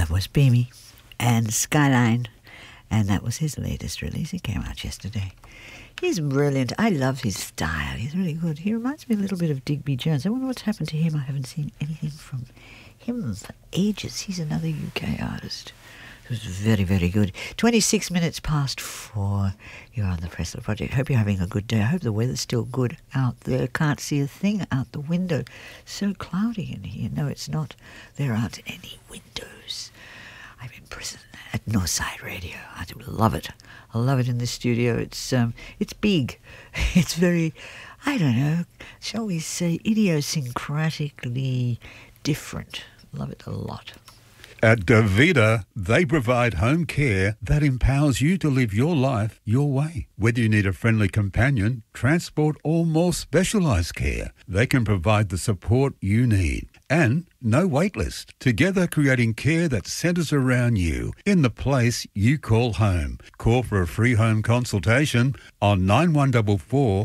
That was Beamy and Skyline, and that was his latest release. It came out yesterday. He's brilliant. I love his style. He's really good. He reminds me a little bit of Digby Jones. I wonder what's happened to him. I haven't seen anything from him for ages. He's another UK artist who's very, very good. 26 minutes past 4. You're on the Pressler Project. Hope you're having a good day. I hope the weather's still good out there. Can't see a thing out the window. So cloudy in here. No, it's not. There aren't any windows. I'm in prison at Northside Radio. I love it. I love it in the studio. It's big. It's very, I don't know, shall we say, idiosyncratically different. Love it a lot. At Davida, they provide home care that empowers you to live your life your way. Whether you need a friendly companion, transport, or more specialised care, they can provide the support you need. And no wait list. Together creating care that centres around you in the place you call home. Call for a free home consultation on 9144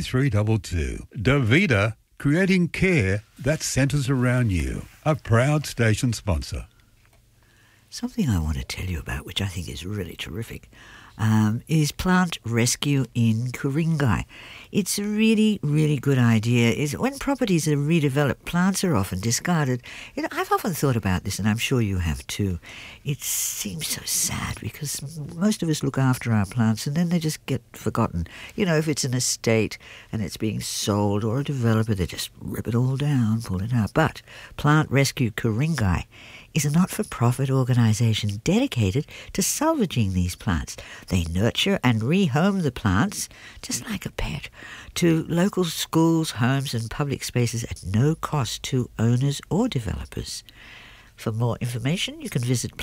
2322. Davida, creating care that centres around you. A proud station sponsor. Something I want to tell you about, which I think is really terrific, is plant rescue in Ku-ring-gai. It's a really, really good idea. When properties are redeveloped, plants are often discarded. I've often thought about this, and I'm sure you have too. It seems so sad because most of us look after our plants and then they just get forgotten. If it's an estate and it's being sold, or a developer, they just rip it all down, pull it out. But Plant Rescue Ku-ring-gai is a not-for-profit organisation dedicated to salvaging these plants. They nurture and rehome the plants, just like a pet, to local schools, homes and public spaces at no cost to owners or developers. For more information, you can visit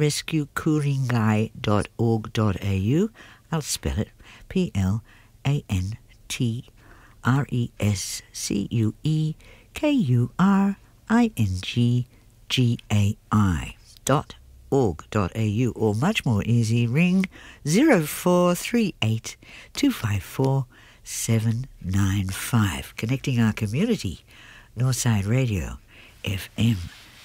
plantrescuekuringai.org.au. I'll spell it, plantrescuekuringai.org.au, or much more easy, ring 0438 254 795, connecting our community, Northside Radio, FM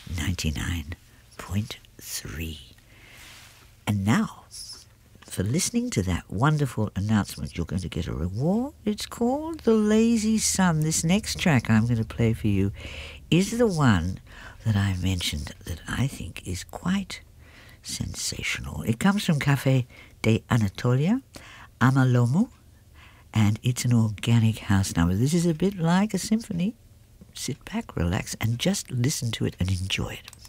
99.3. And now, for listening to that wonderful announcement, you're going to get a reward. It's called The Lazy Sun. This next track I'm going to play for you is the one that I mentioned that I think is quite sensational. It comes from Cafe de Anatolia, Amalomu, and it's an organic house number. This is a bit like a symphony. Sit back, relax, and just listen to it and enjoy it.